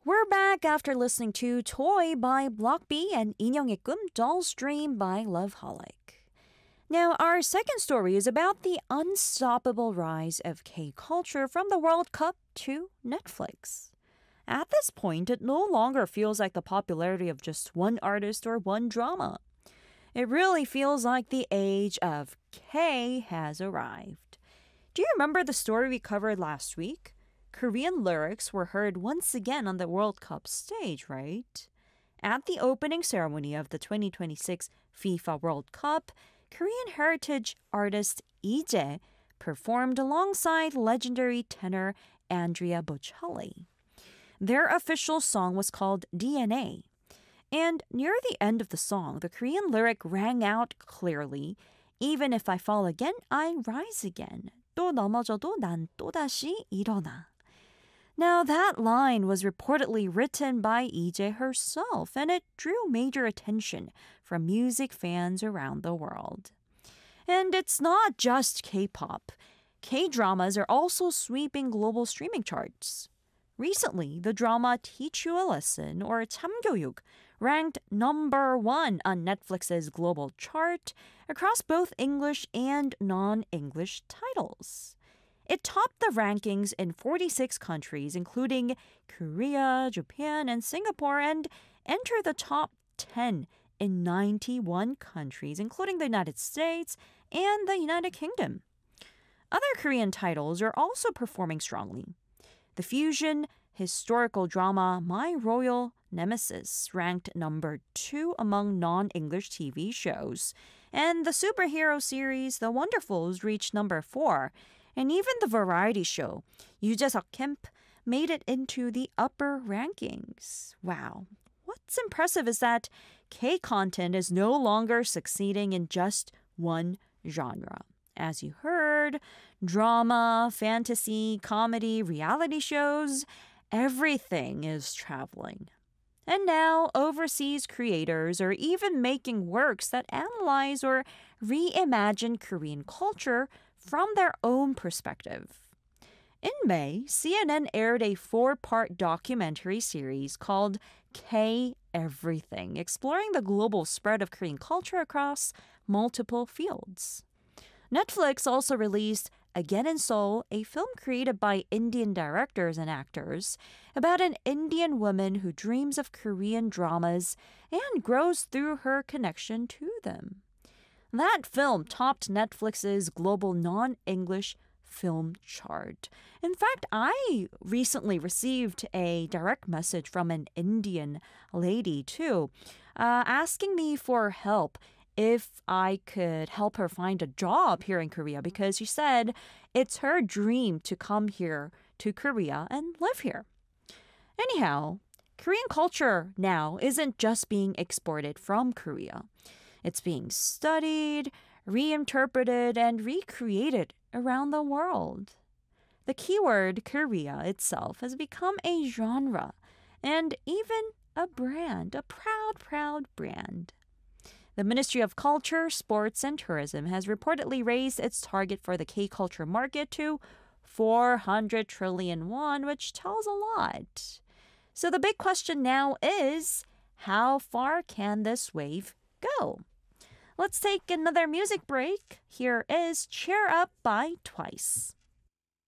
We're back after listening to Toy by Block B and 인형의 꿈 Doll's Dream by Loveholic. Now, our second story is about the unstoppable rise of K-culture from the World Cup to Netflix. At this point, it no longer feels like the popularity of just one artist or one drama. It really feels like the age of K has arrived. Do you remember the story we covered last week? Korean lyrics were heard once again on the World Cup stage, right? At the opening ceremony of the 2026 FIFA World Cup, Korean heritage artist Lee Jae performed alongside legendary tenor Andrea Bocelli. Their official song was called DNA. And near the end of the song, the Korean lyric rang out clearly, "Even if I fall again, I rise again. 또 넘어져도 난 또다시 일어나." Now, that line was reportedly written by Lee Jae herself, and it drew major attention from music fans around the world. And it's not just K-pop. K-dramas are also sweeping global streaming charts. Recently, the drama Teach You a Lesson, or 참교육, ranked #1 on Netflix's global chart across both English and non-English titles. It topped the rankings in 46 countries, including Korea, Japan, and Singapore, and entered the top 10 in 91 countries, including the United States and the United Kingdom. Other Korean titles are also performing strongly. The fusion historical drama My Royal Nemesis ranked #2 among non-English TV shows, and the superhero series The Wonderfuls reached #4, and even the variety show 유재석 캠p made it into the upper rankings. Wow. What's impressive is that K-content is no longer succeeding in just one genre. As you heard, drama, fantasy, comedy, reality shows, everything is traveling. And now, overseas creators are even making works that analyze or reimagine Korean culture from their own perspective. In May, CNN aired a 4-part documentary series called K Everything, exploring the global spread of Korean culture across multiple fields. Netflix also released Again in Seoul, a film created by Indian directors and actors about an Indian woman who dreams of Korean dramas and grows through her connection to them. That film topped Netflix's global non-English film chart. In fact, I recently received a direct message from an Indian lady, too, asking me for help if I could help her find a job here in Korea, because she said it's her dream to come here to Korea and live here. Anyhow, Korean culture now isn't just being exported from Korea. It's being studied, reinterpreted, and recreated around the world. The keyword Korea itself has become a genre and even a brand, a proud brand. The Ministry of Culture, Sports, and Tourism has reportedly raised its target for the K-culture market to 400 trillion won, which tells a lot. So the big question now is, how far can this wave go? Let's take another music break. Here is Cheer Up by Twice.